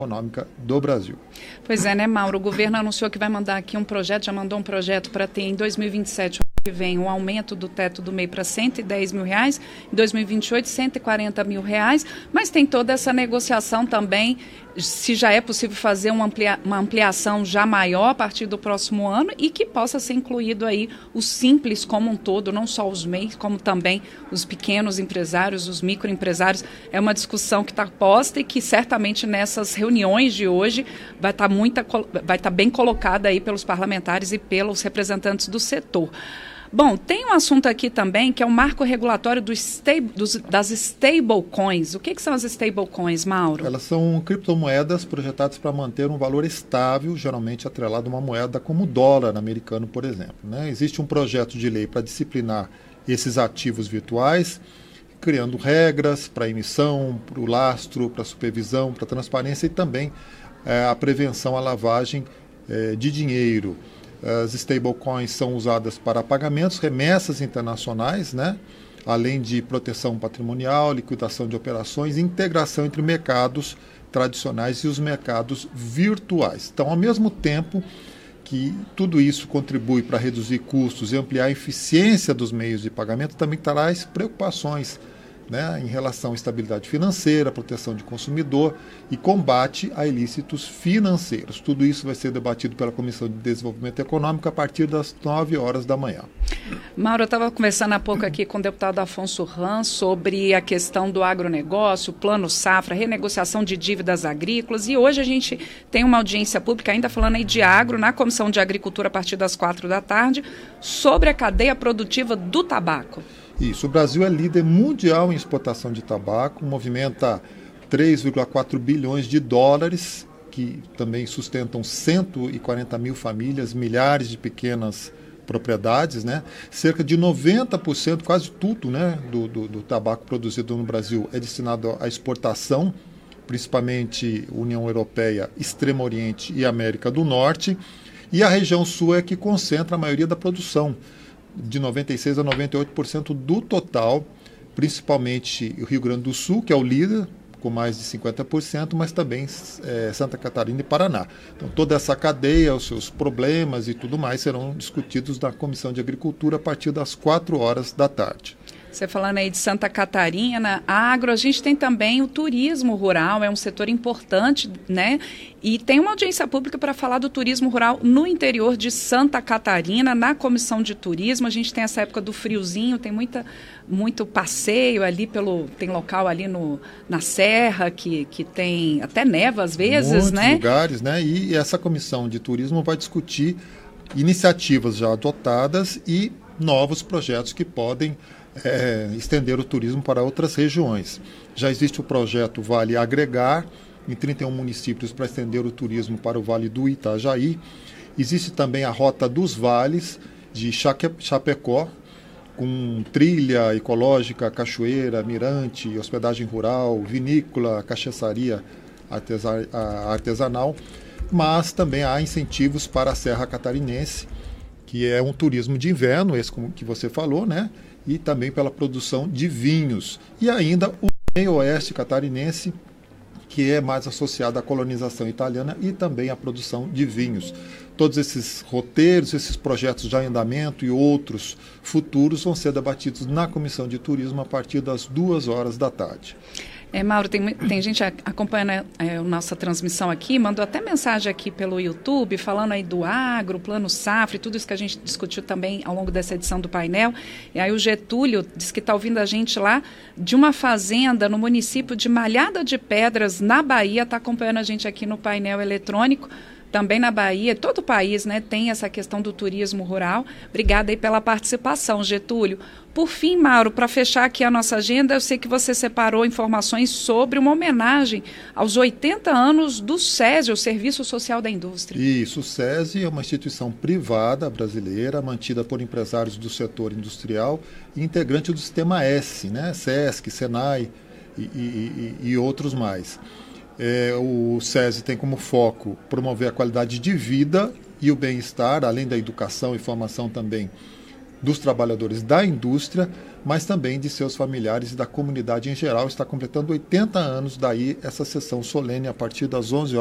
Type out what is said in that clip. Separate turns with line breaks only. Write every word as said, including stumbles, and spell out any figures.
econômica do Brasil.
Pois é, né, Mauro? O governo anunciou que vai mandar aqui um projeto, já mandou um projeto para ter em dois mil e vinte e sete, que vem, um aumento do teto do M E I para cento e dez mil reais, em dois mil e vinte e oito, cento e quarenta mil reais, mas tem toda essa negociação também, se já é possível fazer uma, amplia, uma ampliação já maior a partir do próximo ano e que possa ser incluído aí o simples como um todo, não só os M E Is, como também os pequenos empresários, os microempresários. É uma discussão que está posta e que certamente nessas reuniões de hoje vai estar, muita, vai estar bem colocada aí pelos parlamentares e pelos representantes do setor. Bom, tem um assunto aqui também que é o marco regulatório do stable, dos, das stablecoins. O que, que são as stablecoins, Mauro?
Elas são criptomoedas projetadas para manter um valor estável, geralmente atrelado a uma moeda como o dólar americano, por exemplo, né? Existe um projeto de lei para disciplinar esses ativos virtuais, criando regras para emissão, para o lastro, para supervisão, para transparência e também é, a prevenção à lavagem é, de dinheiro. As stablecoins são usadas para pagamentos, remessas internacionais, né? Além de proteção patrimonial, liquidação de operações e integração entre mercados tradicionais e os mercados virtuais. Então, ao mesmo tempo que tudo isso contribui para reduzir custos e ampliar a eficiência dos meios de pagamento, também traz preocupações, né, em relação à estabilidade financeira, proteção de consumidor e combate a ilícitos financeiros. Tudo isso vai ser debatido pela Comissão de Desenvolvimento Econômico a partir das nove horas da manhã.
Mauro, eu estava conversando há pouco aqui com o deputado Afonso Ram sobre a questão do agronegócio, plano safra, renegociação de dívidas agrícolas, e hoje a gente tem uma audiência pública ainda falando aí de agro na Comissão de Agricultura a partir das quatro da tarde sobre a cadeia produtiva do tabaco.
Isso, o Brasil é líder mundial em exportação de tabaco, movimenta três vírgula quatro bilhões de dólares, que também sustentam cento e quarenta mil famílias, milhares de pequenas propriedades, né? Cerca de noventa por cento, quase tudo, né, do, do, do tabaco produzido no Brasil é destinado à exportação, principalmente União Europeia, Extremo Oriente e América do Norte, e a região sul é que concentra a maioria da produção, de noventa e seis por cento a noventa e oito por cento do total, principalmente o Rio Grande do Sul, que é o líder, com mais de cinquenta por cento, mas também é, Santa Catarina e Paraná. Então, toda essa cadeia, os seus problemas e tudo mais serão discutidos na Comissão de Agricultura a partir das quatro horas da tarde.
Você falando aí de Santa Catarina, agro, a gente tem também o turismo rural, é um setor importante, né? E tem uma audiência pública para falar do turismo rural no interior de Santa Catarina, na Comissão de Turismo. A gente tem essa época do friozinho, tem muita, muito passeio ali pelo, tem local ali no, na Serra, que, que tem até neva às vezes,
Muitos
né?
lugares, né? E essa Comissão de Turismo vai discutir iniciativas já adotadas e novos projetos que podem É, estender o turismo para outras regiões. Já existe o projeto Vale Agregar, em trinta e um municípios, para estender o turismo para o Vale do Itajaí. Existe também a Rota dos Vales, de Chapecó, com trilha ecológica, cachoeira, mirante, hospedagem rural, vinícola, cachaçaria artesanal, mas também há incentivos para a Serra Catarinense, que é um turismo de inverno, esse como que você falou, né? E também pela produção de vinhos. E ainda o meio oeste catarinense, que é mais associado à colonização italiana e também à produção de vinhos. Todos esses roteiros, esses projetos já em andamento e outros futuros vão ser debatidos na Comissão de Turismo a partir das duas horas da tarde.
É, Mauro, tem, tem gente acompanhando é, a nossa transmissão aqui, mandou até mensagem aqui pelo YouTube, falando aí do agro, plano safra e tudo isso que a gente discutiu também ao longo dessa edição do painel. E aí o Getúlio disse que está ouvindo a gente lá de uma fazenda no município de Malhada de Pedras, na Bahia, está acompanhando a gente aqui no painel eletrônico. Também na Bahia, todo o país, né, tem essa questão do turismo rural. Obrigada aí pela participação, Getúlio. Por fim, Mauro, para fechar aqui a nossa agenda, eu sei que você separou informações sobre uma homenagem aos oitenta anos do SESI, o Serviço Social da Indústria.
Isso, o SESI é uma instituição privada brasileira, mantida por empresários do setor industrial e integrante do Sistema S, né, SESC, SENAI e, e, e, e outros mais. É, o SESI tem como foco promover a qualidade de vida e o bem-estar, além da educação e formação também dos trabalhadores da indústria, mas também de seus familiares e da comunidade em geral. Está completando oitenta anos, daí essa sessão solene a partir das onze horas.